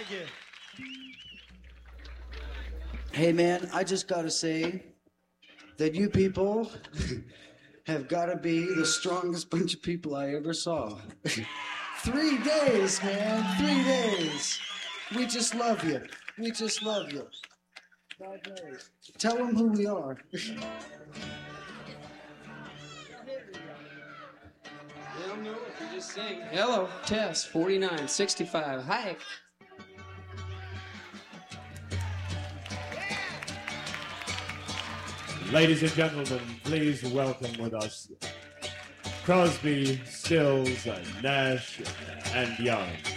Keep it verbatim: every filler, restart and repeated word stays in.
Thank you. Hey, man, I just gotta say that you people have gotta be the strongest bunch of people I ever saw. Three days, man, three days. We just love you. We just love you. Five days. Tell them who we are. They'll know if you just sing. Hello, Tess, forty-nine sixty-five. Hi. Ladies and gentlemen, please welcome with us Crosby, Stills, Nash, and Young.